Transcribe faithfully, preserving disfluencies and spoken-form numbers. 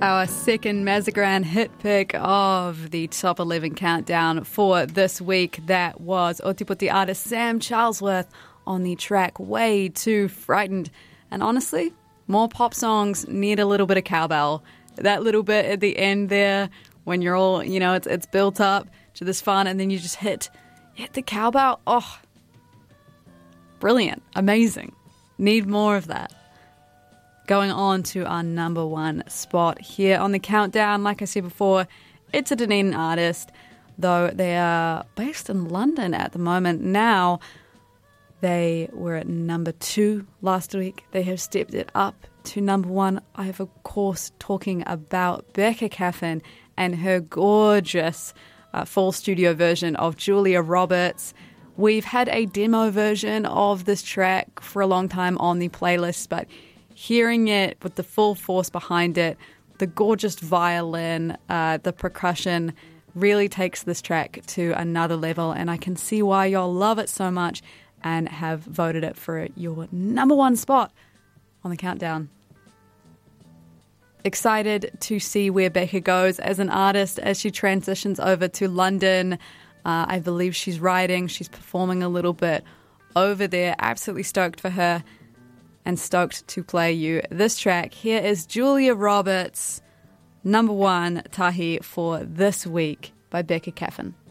Our second Mazagran hit pick of the top eleven countdown for this week. That was Ōtepoti artist Sam Charlesworth on the track Way Too Frightened. And honestly, more pop songs need a little bit of cowbell. That little bit at the end there, when you're all, you know, it's it's built up to this fun, and then you just hit, hit the cowbell. Oh, brilliant. Amazing. Need more of that. Going on to our number one spot here on the countdown. Like I said before, it's a Dunedin artist, though they are based in London at the moment. Now, they were at number two last week. They have stepped it up to number one. I have, of course, talking about Becca Caffin and her gorgeous uh, full studio version of Julia Roberts. We've had a demo version of this track for a long time on the playlist, but hearing it with the full force behind it, the gorgeous violin, uh, the percussion really takes this track to another level, and I can see why y'all love it so much and have voted it for your number one spot on the countdown. Excited to see where Becca goes as an artist as she transitions over to London. Uh, I believe she's writing, she's performing a little bit over there. Absolutely stoked for her. And stoked to play you this track. Here is Julia Roberts, number one Tahi for this week by Becca Caffin.